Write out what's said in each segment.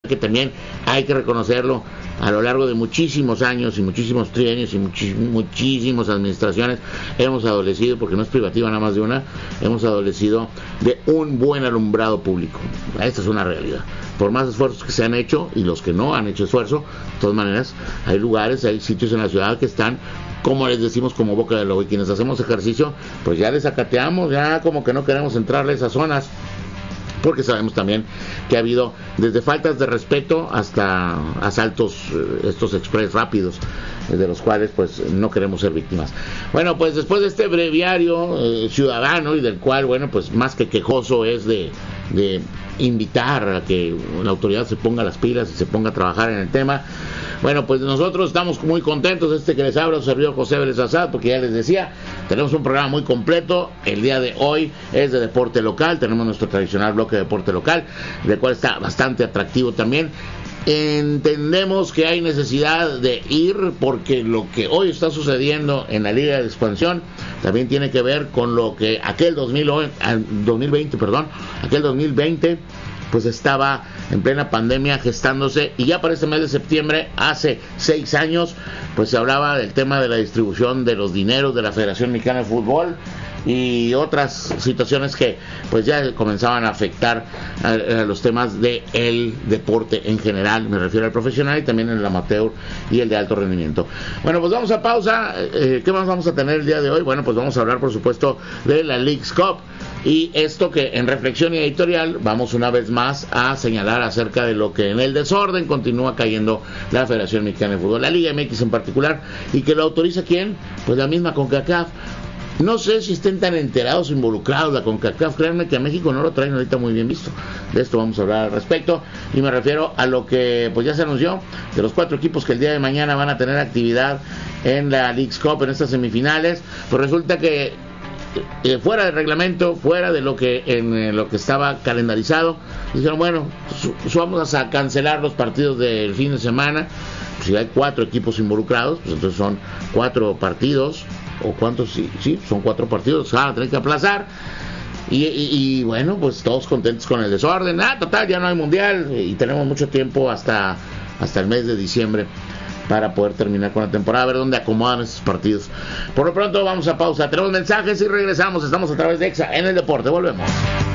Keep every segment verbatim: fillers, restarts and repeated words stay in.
que también hay que reconocerlo, a lo largo de muchísimos años y muchísimos trienios y muchis, muchísimas administraciones hemos adolecido, porque no es privativa nada más de una, hemos adolecido de un buen alumbrado público. Esta es una realidad. Por más esfuerzos que se han hecho, y los que no han hecho esfuerzo, de todas maneras, hay lugares, hay sitios en la ciudad que están, como les decimos, como boca de lobo, y quienes hacemos ejercicio, pues ya les acateamos, ya como que no queremos entrarle a esas zonas, porque sabemos también que ha habido desde faltas de respeto hasta asaltos, estos express rápidos, de los cuales pues no queremos ser víctimas. Bueno, pues después de este breviario eh, ciudadano, y del cual, bueno, pues más que quejoso es de, de invitar a que la autoridad se ponga las pilas y se ponga a trabajar en el tema. Bueno, pues nosotros estamos muy contentos. Este que les habla su servidor José Vélez Azad, porque ya les decía, tenemos un programa muy completo. El día de hoy es de deporte local, tenemos nuestro tradicional bloque de deporte local, del cual está bastante atractivo también. Entendemos que hay necesidad de ir, porque lo que hoy está sucediendo en la Liga de Expansión también tiene que ver con lo que aquel dos mil veinte, perdón, aquel dos mil veinte pues estaba en plena pandemia gestándose, y ya para este mes de septiembre, hace seis años, pues se hablaba del tema de la distribución de los dineros de la Federación Mexicana de Fútbol y otras situaciones que pues ya comenzaban a afectar a, a los temas del deporte en general. Me refiero al profesional y también el amateur y el de alto rendimiento. Bueno, pues vamos a pausa. Eh, ¿qué más vamos a tener el día de hoy? Bueno, pues vamos a hablar, por supuesto, de la Leagues Cup, y esto que en reflexión y editorial vamos una vez más a señalar acerca de lo que en el desorden continúa cayendo la Federación Mexicana de Fútbol, la Liga M X en particular, y que lo autoriza ¿quién? Pues la misma CONCACAF. No sé si estén tan enterados o involucrados la CONCACAF, créanme que a México no lo traen ahorita muy bien visto. De esto vamos a hablar al respecto, y me refiero a lo que pues ya se anunció, de los cuatro equipos que el día de mañana van a tener actividad en la Leagues Cup, en estas semifinales. Pues resulta que eh, fuera del reglamento, fuera de lo que en eh, lo que estaba calendarizado, dijeron, bueno, su, su vamos a cancelar los partidos del fin de semana. Pues si hay cuatro equipos involucrados, pues entonces son cuatro partidos, o cuántos, sí, sí, son cuatro partidos, van a tener que aplazar, y, y, y bueno, pues todos contentos con el desorden. Ah, total, ya no hay mundial, y tenemos mucho tiempo hasta, hasta el mes de diciembre para poder terminar con la temporada, a ver dónde acomodan estos partidos. Por lo pronto vamos a pausa, tenemos mensajes y regresamos. Estamos a través de Exa en el Deporte, volvemos.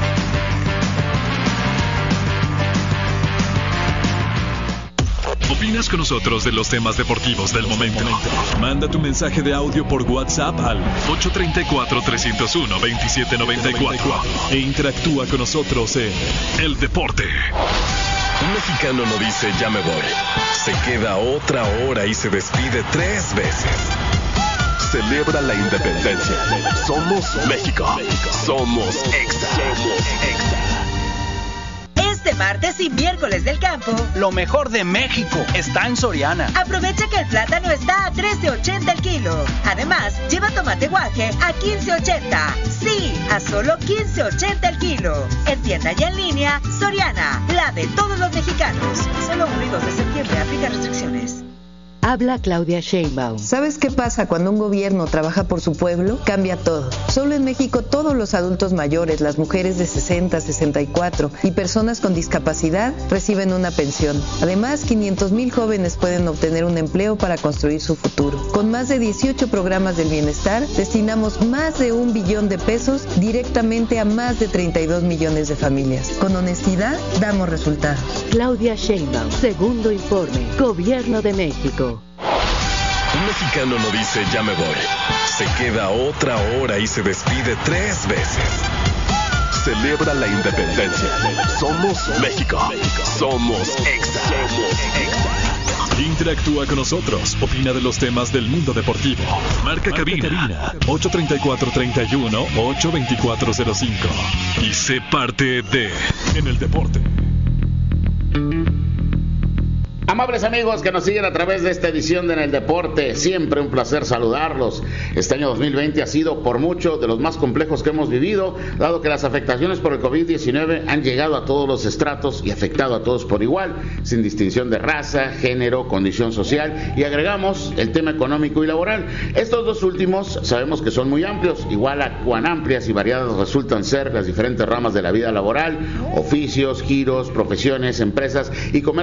¿Opinas con nosotros de los temas deportivos del momento? Manda tu mensaje de audio por WhatsApp al ocho tres cuatro, tres cero uno, dos siete nueve cuatro e interactúa con nosotros en El Deporte. Un mexicano no dice ya me voy, se queda otra hora y se despide tres veces. Celebra la independencia. Somos México. Somos Exa. Somos Exa. Este martes y miércoles del campo, lo mejor de México está en Soriana. Aprovecha que el plátano está a trece ochenta el kilo. Además, lleva tomate guaje a quince ochenta. Sí, a solo quince ochenta el kilo. En tienda y en línea, Soriana, la de todos los mexicanos. Solo uno y dos de septiembre, aplica restricciones. Habla Claudia Sheinbaum. ¿Sabes qué pasa cuando un gobierno trabaja por su pueblo? Cambia todo. Solo en México todos los adultos mayores, las mujeres de sesenta, sesenta y cuatro y personas con discapacidad reciben una pensión. Además, quinientos mil jóvenes pueden obtener un empleo para construir su futuro. Con más de dieciocho programas del bienestar, destinamos más de un billón de pesos directamente a más de treinta y dos millones de familias. Con honestidad, damos resultados. Claudia Sheinbaum, segundo informe, Gobierno de México. Un mexicano no dice ya me voy, se queda otra hora y se despide tres veces. Celebra la independencia. Somos México. Somos Exa. Somos Exa. Interactúa con nosotros, opina de los temas del mundo deportivo. Marca, Marca cabina, cabina ocho tres cuatro, tres uno, ocho dos cuatro cero cinco y sé parte de En el Deporte. Amables amigos que nos siguen a través de esta edición de En el Deporte, siempre un placer saludarlos. Este año dos mil veinte ha sido por mucho de los más complejos que hemos vivido, dado que las afectaciones por el covid diecinueve han llegado a todos los estratos y afectado a todos por igual, sin distinción de raza, género, condición social, y agregamos el tema económico y laboral. Estos dos últimos sabemos que son muy amplios, igual a cuán amplias y variadas resultan ser las diferentes ramas de la vida laboral, oficios, giros, profesiones, empresas y comercio